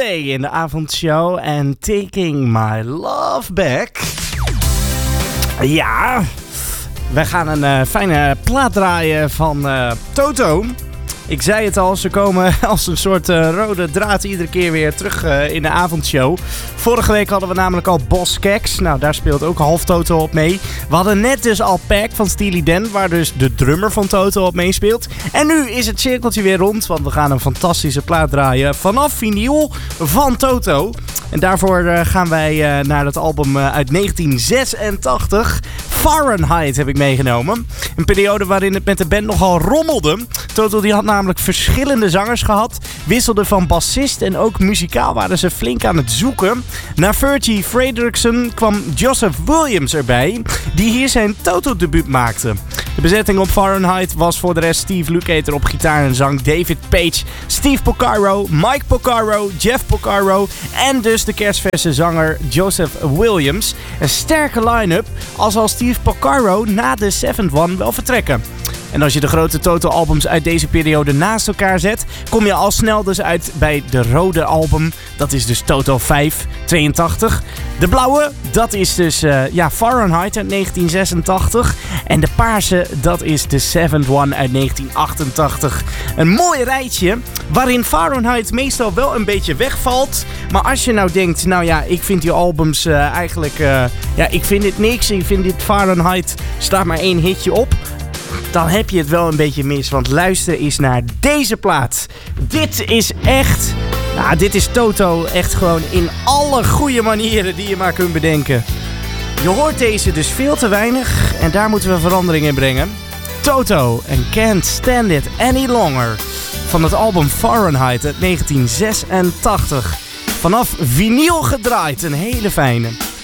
Coldplay in de avondshow en Taking My Love Back. Ja, wij gaan een fijne plaat draaien van Toto. Ik zei het al, ze komen als een soort rode draad iedere keer weer terug in de avondshow. Vorige week hadden we namelijk al Boss Keks. Nou, daar speelt ook half Toto op mee. We hadden net dus al Pack van Steely Dan, waar dus de drummer van Toto op meespeelt. En nu is het cirkeltje weer rond, want we gaan een fantastische plaat draaien vanaf vinyl van Toto. En daarvoor gaan wij naar het album uit 1986. Fahrenheit heb ik meegenomen. Een periode waarin het met de band nogal rommelde. Toto die had namelijk verschillende zangers gehad. Wisselde van bassist en ook muzikaal waren ze flink aan het zoeken. Na Fergie Frederiksen kwam Joseph Williams erbij, die hier zijn Toto-debuut maakte. De bezetting op Fahrenheit was voor de rest Steve Lukather op gitaar en zang, David Page, Steve Porcaro, Mike Porcaro, Jeff Porcaro en dus de kerstverse zanger Joseph Williams. Een sterke line-up, al zal Steve Porcaro na de Seventh One wel vertrekken. En als je de grote Toto-albums uit deze periode naast elkaar zet, kom je al snel dus uit bij de rode album. Dat is dus Toto 5, 82. De blauwe, dat is dus Fahrenheit uit 1986. En de paarse, dat is de Seventh One uit 1988. Een mooi rijtje, waarin Fahrenheit meestal wel een beetje wegvalt. Maar als je nou denkt, nou ja, ik vind die albums ik vind dit niks. Ik vind dit Fahrenheit, staat maar 1 hitje op. Dan heb je het wel een beetje mis, want luister eens naar deze plaat. Dit is echt, dit is Toto echt gewoon in alle goede manieren die je maar kunt bedenken. Je hoort deze dus veel te weinig en daar moeten we verandering in brengen. Toto en Can't Stand It Any Longer van het album Fahrenheit uit 1986. Vanaf vinyl gedraaid, een hele fijne.